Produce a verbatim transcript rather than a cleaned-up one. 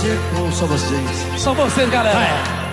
você ou só vocês? São vocês, galera. Ah, é.